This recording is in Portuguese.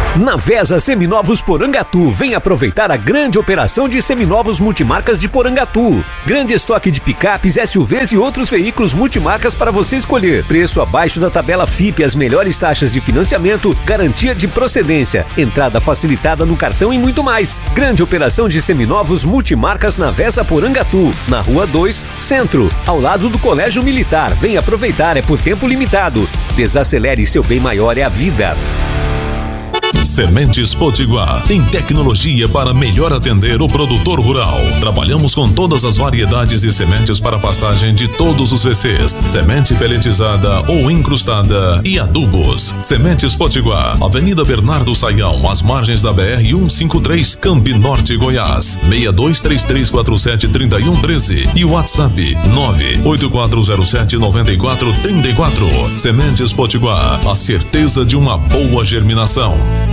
Na Vesa Seminovos Porangatu, vem aproveitar a grande operação de seminovos multimarcas de Porangatu. Grande estoque de picapes, SUVs e outros veículos multimarcas para você escolher. Preço abaixo da tabela FIPE, as melhores taxas de financiamento, garantia de procedência, entrada facilitada no cartão e muito mais. Grande operação de seminovos multimarcas na Vesa Porangatu, na Rua 2, Centro, ao lado do Colégio Militar. Vem aproveitar, é por tempo limitado. Desacelere, seu bem maior é a vida. Sementes Potiguar tem tecnologia para melhor atender o produtor rural. Trabalhamos com todas as variedades de sementes para pastagem de todos os VCs, semente peletizada ou incrustada e adubos. Sementes Potiguar, Avenida Bernardo Saião, às margens da BR-153, Campi Norte, Goiás, 6233473113 e WhatsApp 984079434. Sementes Potiguar, a certeza de uma boa germinação.